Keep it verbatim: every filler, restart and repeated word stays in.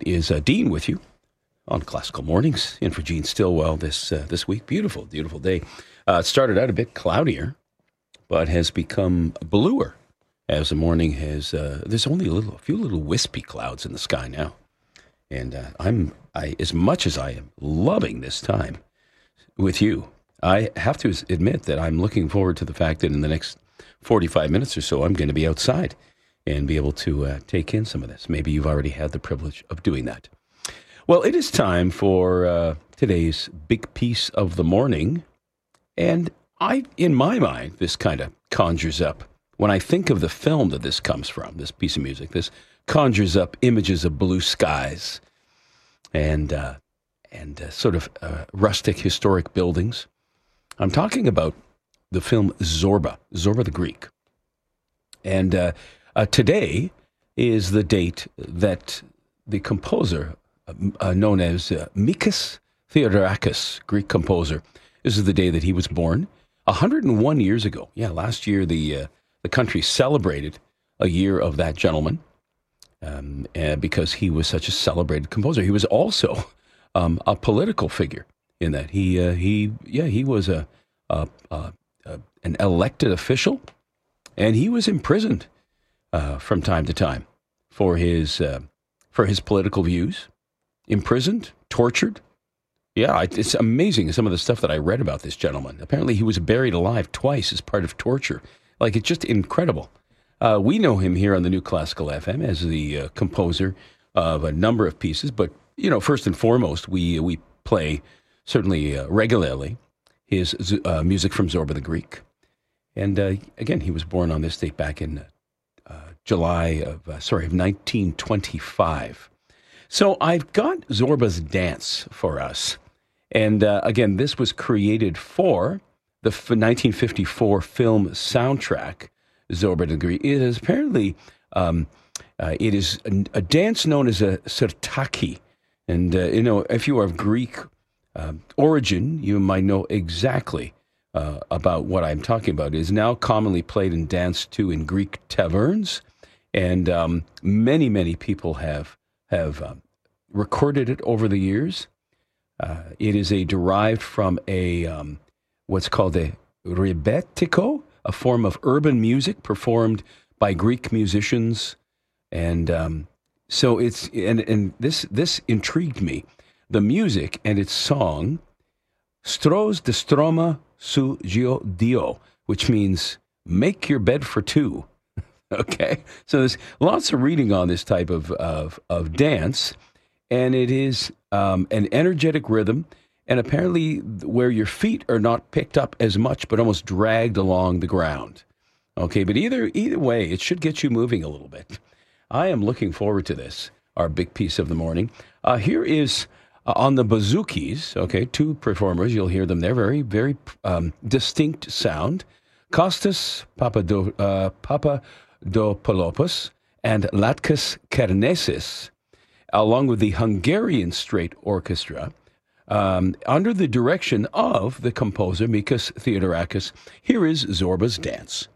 is uh, Dean with you on Classical Mornings, in for Gene Stillwell this uh, this week. Beautiful, beautiful day. Uh, it started out a bit cloudier, but has become bluer as the morning has. Uh, there's only a little, a few little wispy clouds in the sky now, and uh, I'm I as much as I am loving this time with you, I have to admit that I'm looking forward to the fact that in the next forty-five minutes or so, I'm going to be outside and be able to uh, take in some of this. Maybe you've already had the privilege of doing that. Well, it is time for uh, today's big piece of the morning. And I, in my mind, this kind of conjures up, when I think of the film that this comes from, this piece of music, this conjures up images of blue skies and, uh, and uh, sort of uh, rustic historic buildings. I'm talking about the film Zorba, Zorba the Greek. And uh, uh, today is the date that the composer, uh, known as uh, Mikis Theodorakis, Greek composer, this is the day that he was born, one hundred one years ago. Yeah, last year the uh, the country celebrated a year of that gentleman um, uh, because he was such a celebrated composer. He was also um, a political figure in that he uh, he yeah he was a, a, a, a an elected official, and he was imprisoned uh, from time to time for his uh, for his political views. Imprisoned, tortured. Yeah, it's amazing some of the stuff that I read about this gentleman. Apparently, he was buried alive twice as part of torture. Like, it's just incredible. Uh, we know him here on the New Classical F M as the uh, composer of a number of pieces, but you know, first and foremost, we we play certainly uh, regularly his uh, music from Zorba the Greek. And uh, again, he was born on this date back in uh, July of, uh, sorry, of nineteen twenty-five. So I've got Zorba's Dance for us. And uh, again, this was created for the f- nineteen fifty-four film soundtrack, Zorba the Greek. It is apparently, um, uh, it is a, a dance known as a sirtaki. And, uh, you know, if you are of Greek uh, origin, you might know exactly uh, about what I'm talking about. It is now commonly played and danced to in Greek taverns. And um, many, many people have have um, recorded it over the years. Uh, it is a derived from a um, what's called a rebetiko, a form of urban music performed by Greek musicians, and um, so it's and and this this intrigued me. The music and its song, "Stros de stroma su gio dio," which means "make your bed for two." Okay, so there's lots of reading on this type of of, of dance, and it is um, an energetic rhythm, and apparently where your feet are not picked up as much, but almost dragged along the ground. Okay, but either either way, it should get you moving a little bit. I am looking forward to this, our big piece of the morning. Uh, here is uh, on the bouzoukis, okay, two performers, you'll hear them there, very, very um, distinct sound. Kostas Papado, uh, Papa. Dopolopos and Latkes Kernesis, along with the Hungarian Strait Orchestra, um, under the direction of the composer Mikis Theodorakis. Here is Zorba's Dance.